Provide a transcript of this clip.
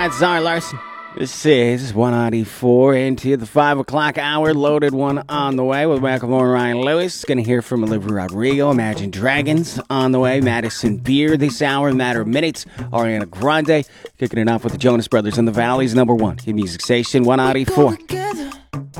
That's Czar Larson. This is 194 into the 5 o'clock hour. Loaded one on the way with Macklemore and Ryan Lewis. Going to hear from Olivia Rodrigo. Imagine Dragons on the way. Madison Beer this hour in a matter of minutes. Ariana Grande kicking it off with the Jonas Brothers and the Valley's number one hit music station 194.